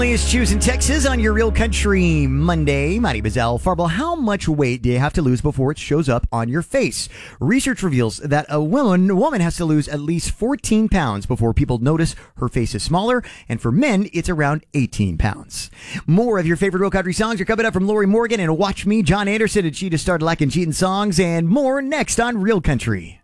It's Choosing Texas on your Real Country Monday. My name is Al Farble. How much weight do you have to lose before it shows up on your face? Research reveals that a woman has to lose at least 14 pounds before people notice her face is smaller. And for men, it's around 18 pounds. More of your favorite Real Country songs are coming up from Lori Morgan and Watch Me, John Anderson, and She Just Started Liking Cheating Songs, and more next on Real Country.